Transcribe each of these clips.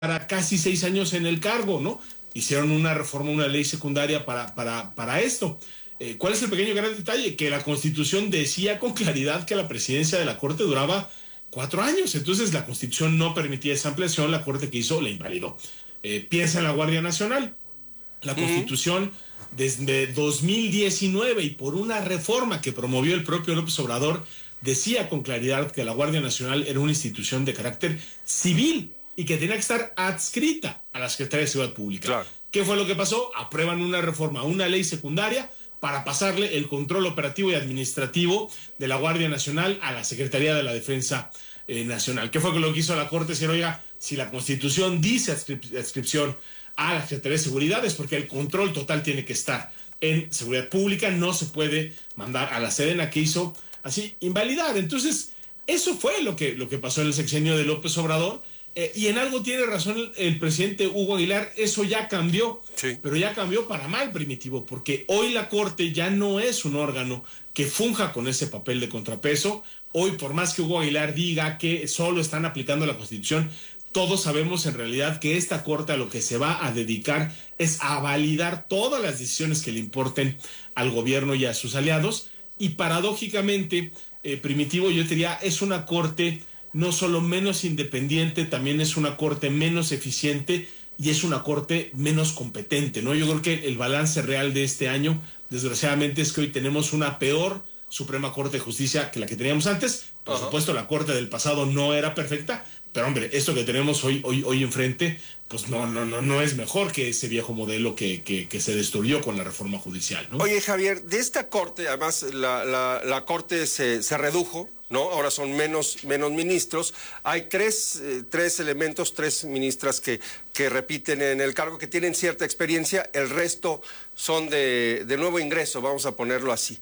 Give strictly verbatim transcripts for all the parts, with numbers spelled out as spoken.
para casi seis años en el cargo, ¿no? Hicieron una reforma, una ley secundaria para, para, para esto. Eh, ¿Cuál es el pequeño gran detalle? Que la Constitución decía con claridad que la presidencia de la Corte duraba cuatro años. Entonces la Constitución no permitía esa ampliación, la Corte que hizo la invalidó. Eh, piensa en la Guardia Nacional. La Constitución desde dos mil diecinueve y por una reforma que promovió el propio López Obrador decía con claridad que la Guardia Nacional era una institución de carácter civil y que tenía que estar adscrita a la Secretaría de Seguridad Pública. Claro. ¿Qué fue lo que pasó? Aprueban una reforma, una ley secundaria para pasarle el control operativo y administrativo de la Guardia Nacional a la Secretaría de la Defensa eh, Nacional. ¿Qué fue lo que hizo la Corte? Decir, oiga, si la Constitución dice adscrip- adscripción a la Secretaría de Seguridad es porque el control total tiene que estar en Seguridad Pública, no se puede mandar a la Sedena, que hizo así invalidar. Entonces, eso fue lo que, lo que pasó en el sexenio de López Obrador. Eh, y en algo tiene razón el, el presidente Hugo Aguilar, eso ya cambió, sí. pero ya cambió para mal, Primitivo, porque hoy la Corte ya no es un órgano que funja con ese papel de contrapeso. Hoy, por más que Hugo Aguilar diga que solo están aplicando la Constitución, todos sabemos en realidad que esta Corte a lo que se va a dedicar es a validar todas las decisiones que le importen al gobierno y a sus aliados, y paradójicamente, eh, Primitivo, yo diría, es una Corte no solo menos independiente, también es una Corte menos eficiente y es una Corte menos competente, ¿no? Yo creo que el balance real de este año, desgraciadamente, es que hoy tenemos una peor Suprema Corte de Justicia que la que teníamos antes. Por uh-huh. supuesto, la Corte del pasado no era perfecta, pero hombre, esto que tenemos hoy, hoy, hoy enfrente, pues no, no, no, no es mejor que ese viejo modelo que, que, que se destruyó con la reforma judicial, ¿no? Oye, Javier, de esta Corte, además la, la, la Corte se, se redujo, ¿no? Ahora son menos, menos ministros. Hay tres, eh, tres elementos, tres ministras que, que repiten en el cargo, que tienen cierta experiencia. El resto son de, de nuevo ingreso, vamos a ponerlo así.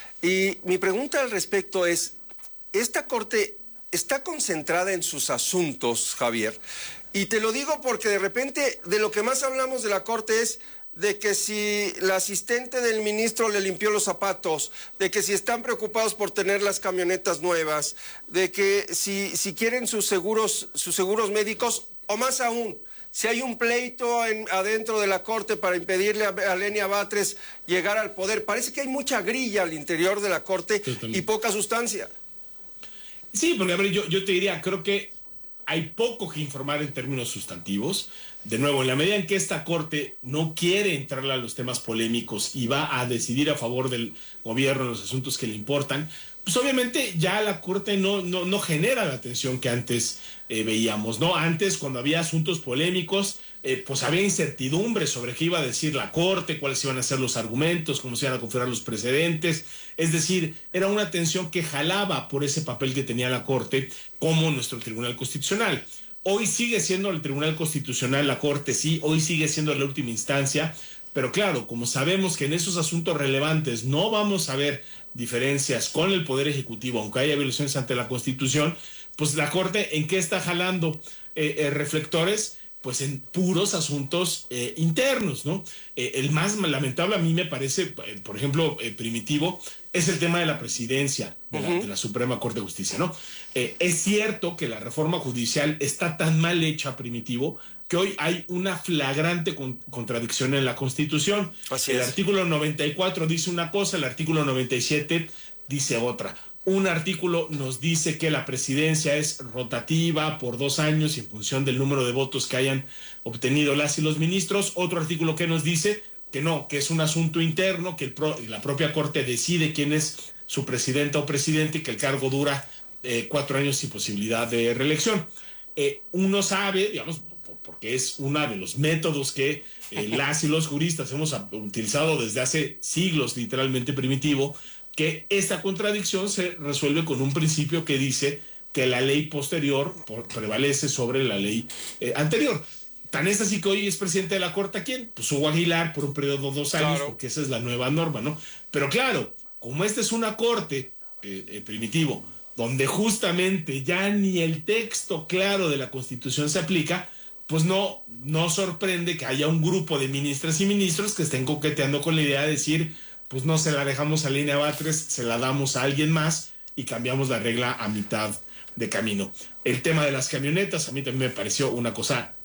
Y mi pregunta al respecto es, ¿esta Corte está concentrada en sus asuntos, Javier? Y te lo digo porque de repente de lo que más hablamos de la Corte es de que si la asistente del ministro le limpió los zapatos, de que si están preocupados por tener las camionetas nuevas, de que si, si quieren sus seguros, sus seguros médicos, o más aún, si hay un pleito en, adentro de la Corte para impedirle a, a Lenia Batres llegar al poder. Parece que hay mucha grilla al interior de la Corte y poca sustancia. Sí, porque a ver, yo, yo te diría, creo que hay poco que informar en términos sustantivos. De nuevo, en la medida en que esta Corte no quiere entrarle a los temas polémicos y va a decidir a favor del gobierno en los asuntos que le importan, pues obviamente ya la Corte no, no, no genera la atención que antes eh, veíamos, ¿no? Antes, cuando había asuntos polémicos, eh, pues había incertidumbre sobre qué iba a decir la Corte, cuáles iban a ser los argumentos, cómo se iban a configurar los precedentes. Es decir, era una atención que jalaba por ese papel que tenía la Corte como nuestro Tribunal Constitucional. Hoy sigue siendo el Tribunal Constitucional la Corte, sí, hoy sigue siendo la última instancia, pero claro, como sabemos que en esos asuntos relevantes no vamos a ver diferencias con el Poder Ejecutivo, aunque haya violaciones ante la Constitución, pues la Corte, ¿en qué está jalando eh, eh, reflectores? Pues en puros asuntos eh, internos, ¿no? Eh, el más lamentable a mí me parece, eh, por ejemplo, eh, Primitivo, es el tema de la presidencia de la, uh-huh. de la Suprema Corte de Justicia, ¿no? Eh, es cierto que la reforma judicial está tan mal hecha, Primitivo, que hoy hay una flagrante con, contradicción en la Constitución. Así el es. artículo noventa y cuatro dice una cosa, el artículo noventa y siete dice otra. Un artículo nos dice que la presidencia es rotativa por dos años y en función del número de votos que hayan obtenido las y los ministros. Otro artículo que nos dice que no, que es un asunto interno, que el pro, la propia Corte decide quién es su presidenta o presidente y que el cargo dura eh, cuatro años sin posibilidad de reelección. Eh, uno sabe, digamos, porque es uno de los métodos que eh, las y los juristas hemos utilizado desde hace siglos, literalmente, Primitivo, que esta contradicción se resuelve con un principio que dice que la ley posterior por, prevalece sobre la ley eh, anterior. Tan es así que hoy es presidente de la Corte, ¿quién? Pues Hugo Aguilar por un periodo de dos años, claro, porque esa es la nueva norma, ¿no? Pero claro, como esta es una Corte, eh, eh, Primitivo, donde justamente ya ni el texto claro de la Constitución se aplica, pues no, no sorprende que haya un grupo de ministras y ministros que estén coqueteando con la idea de decir, pues no se la dejamos a Lenia Batres, se la damos a alguien más y cambiamos la regla a mitad de camino. El tema de las camionetas a mí también me pareció una cosa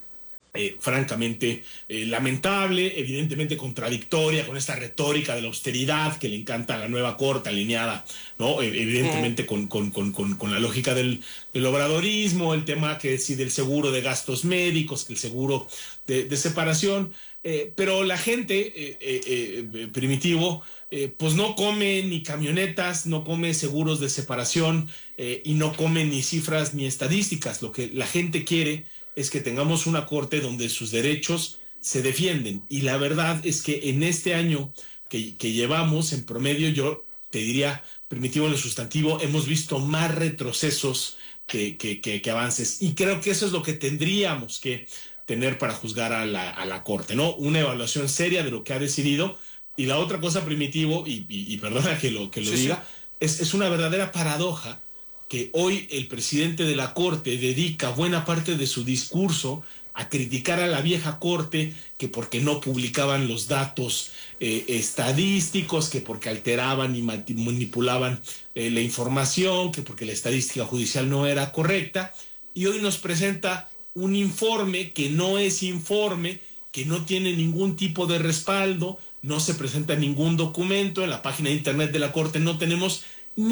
Eh, francamente eh, lamentable, evidentemente contradictoria con esta retórica de la austeridad que le encanta a la nueva corte alineada, ¿no? Eh, evidentemente con, con, con, con, con la lógica del, del obradorismo, el tema que si del seguro de gastos médicos, que el seguro de, de separación, eh, pero la gente, eh, eh, eh, Primitivo, eh, pues no come ni camionetas, no come seguros de separación eh, y no come ni cifras ni estadísticas. Lo que la gente quiere es que tengamos una corte donde sus derechos se defienden. Y la verdad es que en este año que, que llevamos, en promedio, yo te diría, Primitivo en el sustantivo, hemos visto más retrocesos que, que, que, que avances. Y creo que eso es lo que tendríamos que tener para juzgar a la, a la corte, ¿no? Una evaluación seria de lo que ha decidido. Y la otra cosa, Primitivo, y, y, y perdona que lo, que lo sí, diga, sí. Es, es una verdadera paradoja que hoy el presidente de la Corte dedica buena parte de su discurso a criticar a la vieja Corte, que porque no publicaban los datos eh, estadísticos, que porque alteraban y manipulaban eh, la información, que porque la estadística judicial no era correcta, y hoy nos presenta un informe que no es informe, que no tiene ningún tipo de respaldo, no se presenta ningún documento, en la página de internet de la Corte no tenemos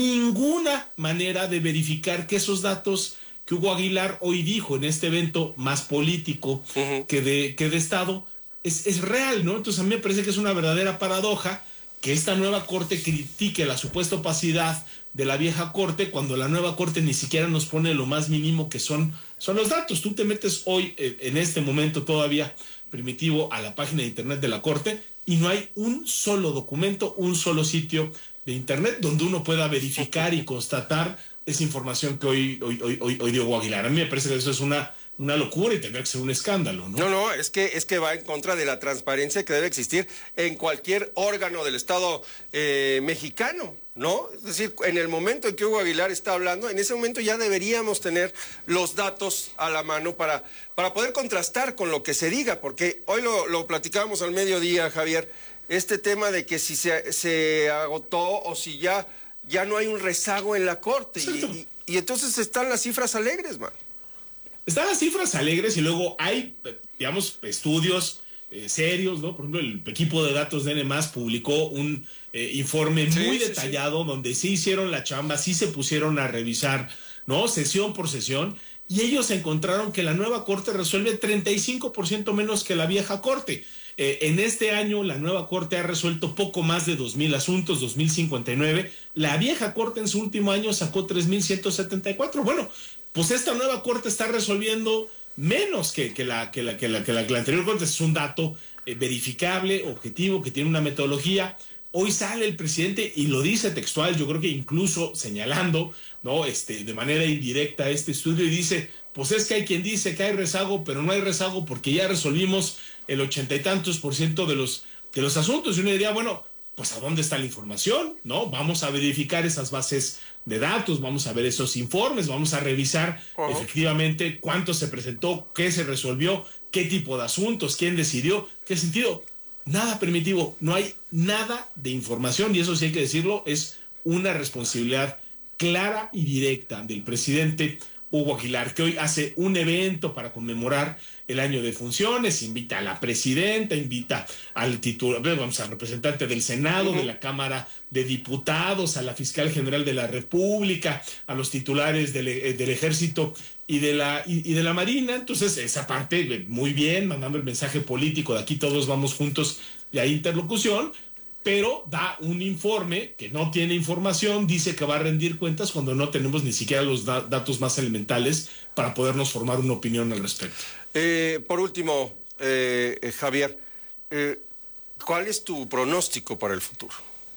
ninguna manera de verificar que esos datos que Hugo Aguilar hoy dijo en este evento más político uh-huh. que, de, que de Estado es, es real, ¿no? Entonces a mí me parece que es una verdadera paradoja que esta nueva Corte critique la supuesta opacidad de la vieja Corte cuando la nueva Corte ni siquiera nos pone lo más mínimo que son, son los datos. Tú te metes hoy, eh, en este momento todavía, Primitivo, a la página de internet de la Corte y no hay un solo documento, un solo sitio de internet donde uno pueda verificar y constatar esa información que hoy, hoy, hoy, hoy, hoy dio Hugo Aguilar. A mí me parece que eso es una, una locura y tendría que ser un escándalo, ¿no? No, no, es que, es que va en contra de la transparencia que debe existir en cualquier órgano del Estado eh, mexicano, ¿no? Es decir, en el momento en que Hugo Aguilar está hablando, en ese momento ya deberíamos tener los datos a la mano para, para poder contrastar con lo que se diga, porque hoy lo, lo platicábamos al mediodía, Javier, este tema de que si se, se agotó o si ya, ya no hay un rezago en la Corte. Y, y, y entonces están las cifras alegres, man. Están las cifras alegres y luego hay, digamos, estudios eh, serios, ¿no? Por ejemplo, el equipo de datos de N más publicó un eh, informe sí, muy sí, detallado sí. donde sí hicieron la chamba, sí se pusieron a revisar, ¿no? Sesión por sesión. Y ellos encontraron que la nueva Corte resuelve treinta y cinco por ciento menos que la vieja Corte. Eh, en este año la nueva Corte ha resuelto poco más de dos mil asuntos, dos mil cincuenta y nueve. La vieja Corte en su último año sacó tres mil ciento setenta y cuatro. Bueno, pues esta nueva Corte está resolviendo menos que, que, la, que, la, que, la, que, la, que la anterior Corte. Es un dato eh, verificable, objetivo, que tiene una metodología. Hoy sale el presidente y lo dice textual, yo creo que incluso señalando, ¿no? este, de manera indirecta este estudio y dice, pues es que hay quien dice que hay rezago, pero no hay rezago porque ya resolvimos el ochenta y tantos por ciento de los, de los asuntos. Y uno diría, bueno, pues ¿a dónde está la información? ¿No? Vamos a verificar esas bases de datos, vamos a ver esos informes, vamos a revisar uh-huh. efectivamente cuánto se presentó, qué se resolvió, qué tipo de asuntos, quién decidió, qué sentido. Nada, Primitivo, no hay nada de información y eso sí hay que decirlo, es una responsabilidad clara y directa del presidente Hugo Aguilar, que hoy hace un evento para conmemorar el año de funciones, invita a la presidenta, invita al titular, vamos, al representante del Senado, uh-huh. de la Cámara de Diputados, a la fiscal general de la República, a los titulares del, del Ejército y de la y, y de la Marina. Entonces, esa parte, muy bien, mandando el mensaje político de aquí todos vamos juntos y hay interlocución, pero da un informe que no tiene información, dice que va a rendir cuentas cuando no tenemos ni siquiera los da- datos más elementales para podernos formar una opinión al respecto. Eh, por último, eh, eh, Javier, eh, ¿cuál es tu pronóstico para el futuro?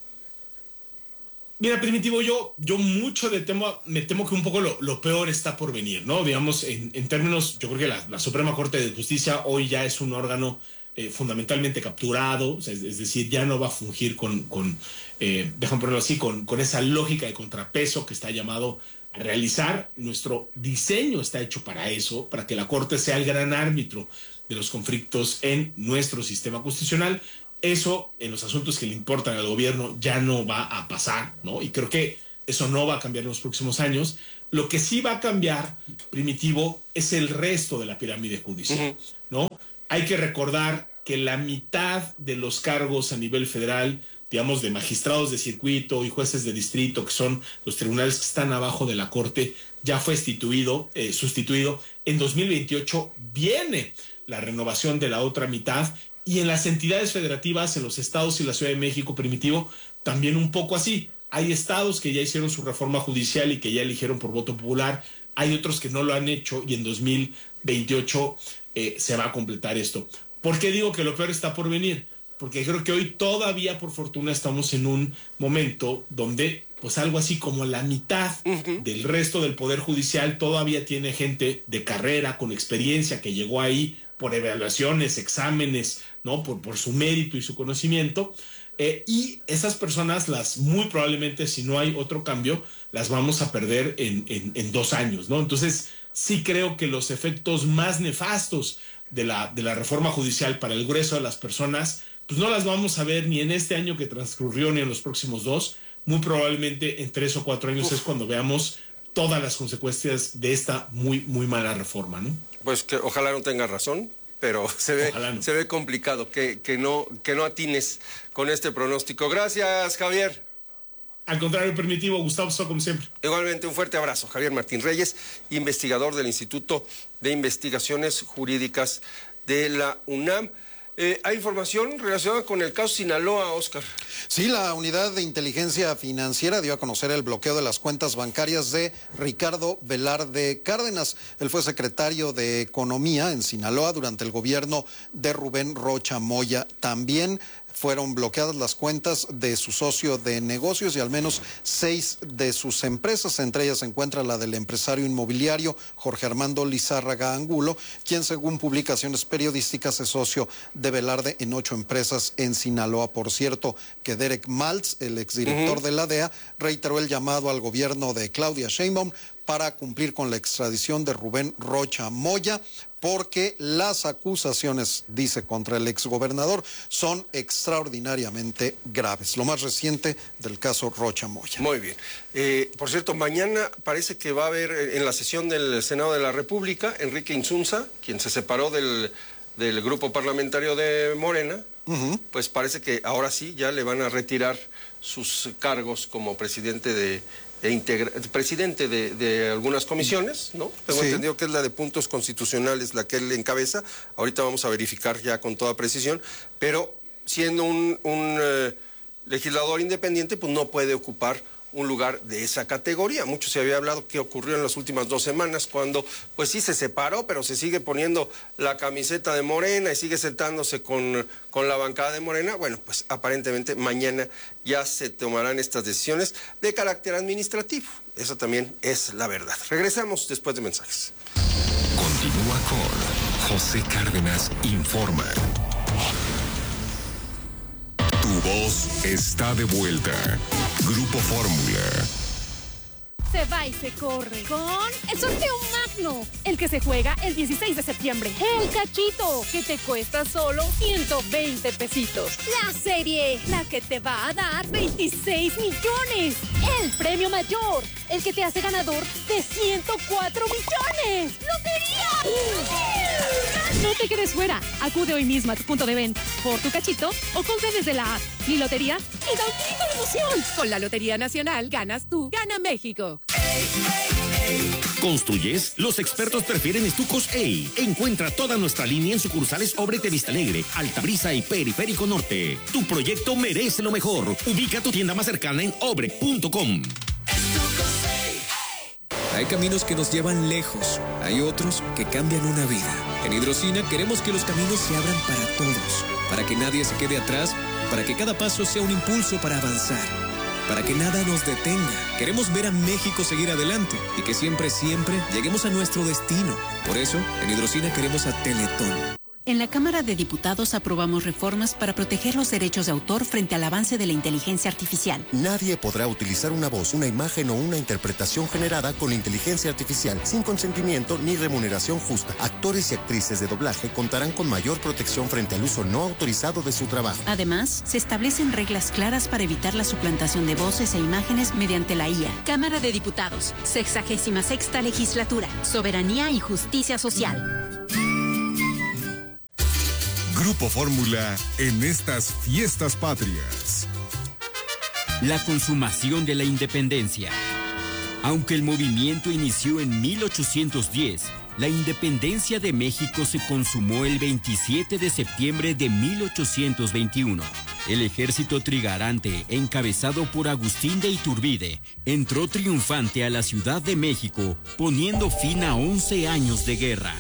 Mira, Primitivo, yo, yo mucho de temo, me temo que un poco lo, lo peor está por venir, ¿no? Digamos, en, en términos, yo creo que la, la Suprema Corte de Justicia hoy ya es un órgano eh, fundamentalmente capturado, o sea, es, es decir, ya no va a fungir con, con eh, déjame ponerlo así, con, con esa lógica de contrapeso que está llamado a realizar. Nuestro diseño está hecho para eso, para que la Corte sea el gran árbitro de los conflictos en nuestro sistema constitucional. Eso, en los asuntos que le importan al gobierno, ya no va a pasar, ¿no? Y creo que Eso no va a cambiar en los próximos años. Lo que sí va a cambiar, Primitivo, es el resto de la pirámide judicial, ¿no? Hay que recordar que la mitad de los cargos a nivel federal, digamos, de magistrados de circuito y jueces de distrito, que son los tribunales que están abajo de la Corte, ya fue sustituido, eh, sustituido. En dos mil veintiocho viene la renovación de la otra mitad, y en las entidades federativas, en los estados y la Ciudad de México, Primitivo, también un poco así. Hay estados que ya hicieron su reforma judicial y que ya eligieron por voto popular, hay otros que no lo han hecho, y en dos mil veintiocho eh, se va a completar esto. ¿Por qué digo que lo peor está por venir? Porque creo que hoy todavía, por fortuna, estamos en un momento donde pues algo así como la mitad uh-huh. del resto del Poder Judicial todavía tiene gente de carrera, con experiencia, que llegó ahí por evaluaciones, exámenes, ¿no? Por, por su mérito y su conocimiento. Eh, y esas personas, las muy probablemente, si no hay otro cambio, las vamos a perder en, en, en dos años, ¿no? Entonces, sí creo que los efectos más nefastos de la, de la reforma judicial para el grueso de las personas, pues no las vamos a ver ni en este año que transcurrió ni en los próximos dos. Muy probablemente en tres o cuatro años Uf. es cuando veamos todas las consecuencias de esta muy, muy mala reforma, ¿no? Pues que ojalá no tenga razón, pero se ve, no. se ve complicado que, que, no, que no atines con este pronóstico. Gracias, Javier. Al contrario, Primitivo, Gustavo, como siempre. Igualmente, un fuerte abrazo. Javier Martín Reyes, investigador del Instituto de Investigaciones Jurídicas de la UNAM. Eh, ¿Hay información relacionada con el caso Sinaloa, Oscar? Sí, la Unidad de Inteligencia Financiera dio a conocer el bloqueo de las cuentas bancarias de Ricardo Velarde Cárdenas. Él fue secretario de Economía en Sinaloa durante el gobierno de Rubén Rocha Moya. También fueron bloqueadas las cuentas de su socio de negocios y al menos seis de sus empresas. Entre ellas se encuentra la del empresario inmobiliario Jorge Armando Lizárraga Angulo, quien según publicaciones periodísticas es socio de Velarde en ocho empresas en Sinaloa. Por cierto, que Derek Maltz, el exdirector uh-huh. de la D E A, reiteró el llamado al gobierno de Claudia Sheinbaum para cumplir con la extradición de Rubén Rocha Moya, porque las acusaciones, dice, contra el exgobernador son extraordinariamente graves. Lo más reciente del caso Rocha Moya. Muy bien. Eh, por cierto, mañana parece que va a haber en la sesión del Senado de la República, Enrique Insunza, quien se separó del, del grupo parlamentario de Morena, uh-huh. pues parece que ahora sí ya le van a retirar sus cargos como presidente de... E integra, presidente de, de algunas comisiones, ¿no? Tengo sí. entendido que es la de puntos constitucionales la que él encabeza. Ahorita vamos a verificar ya con toda precisión, pero siendo un, un eh, legislador independiente, pues no puede ocupar un lugar de esa categoría. Mucho se había hablado que ocurrió en las últimas dos semanas cuando, pues sí, se separó, pero se sigue poniendo la camiseta de Morena y sigue sentándose con, con la bancada de Morena. Bueno, pues aparentemente mañana ya se tomarán estas decisiones de carácter administrativo. Eso también es la verdad. Regresamos después de mensajes. Continúa con José Cárdenas Informa. Tu voz está de vuelta. Grupo Fórmula. Se va y se corre con el sorteo magno, el que se juega el dieciséis de septiembre. El cachito, que te cuesta solo ciento veinte pesitos. La serie, la que te va a dar veintiséis millones. El premio mayor, el que te hace ganador de ciento cuatro millones. ¡Lotería! No te quedes fuera. Acude hoy mismo a tu punto de venta por tu cachito o compra desde la app. Mi lotería y da un grito de emoción. Con la Lotería Nacional ganas tú, gana México. ¿Construyes? Los expertos prefieren Estucos A. Encuentra toda nuestra línea en sucursales Obrete Vista Alegre, Altabrisa y Periférico Norte. Tu proyecto merece lo mejor. Ubica tu tienda más cercana en obre punto com. Hay caminos que nos llevan lejos, hay otros que cambian una vida. En Hidrocina queremos que los caminos se abran para todos, para que nadie se quede atrás, para que cada paso sea un impulso para avanzar, para que nada nos detenga. Queremos ver a México seguir adelante y que siempre, siempre lleguemos a nuestro destino. Por eso, en Hidrocina queremos a Teletón. En la Cámara de Diputados aprobamos reformas para proteger los derechos de autor frente al avance de la inteligencia artificial. Nadie podrá utilizar una voz, una imagen o una interpretación generada con inteligencia artificial sin consentimiento ni remuneración justa. Actores y actrices de doblaje contarán con mayor protección frente al uso no autorizado de su trabajo. Además, se establecen reglas claras para evitar la suplantación de voces e imágenes mediante la I A. Cámara de Diputados, sexagésima sexta legislatura, soberanía y justicia social. Grupo Fórmula en estas fiestas patrias. La consumación de la independencia. Aunque el movimiento inició en mil ochocientos diez, la independencia de México se consumó el veintisiete de septiembre de mil ochocientos veintiuno. El ejército trigarante, encabezado por Agustín de Iturbide, entró triunfante a la Ciudad de México, poniendo fin a once años de guerra.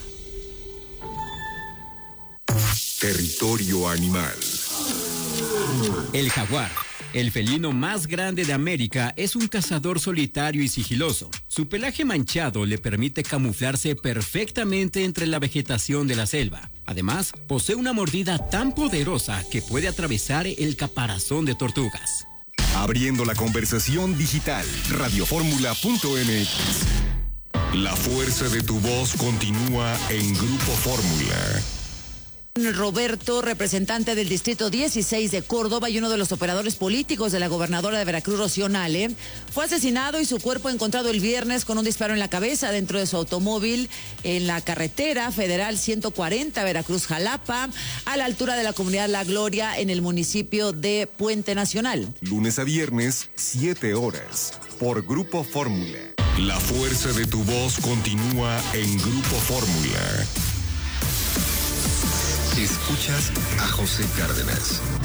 Territorio animal. El jaguar, el felino más grande de América, es un cazador solitario y sigiloso. Su pelaje manchado le permite camuflarse perfectamente entre la vegetación de la selva. Además, posee una mordida tan poderosa que puede atravesar el caparazón de tortugas. Abriendo la conversación digital, radioformula punto m x. La fuerza de tu voz continúa en Grupo Fórmula. Roberto, representante del Distrito dieciséis de Córdoba y uno de los operadores políticos de la gobernadora de Veracruz, Rocío Nale, fue asesinado y su cuerpo encontrado el viernes con un disparo en la cabeza dentro de su automóvil en la carretera federal ciento cuarenta Veracruz-Jalapa, a la altura de la comunidad La Gloria en el municipio de Puente Nacional. Lunes a viernes, siete horas, por Grupo Fórmula. La fuerza de tu voz continúa en Grupo Fórmula. Escuchas a José Cárdenas.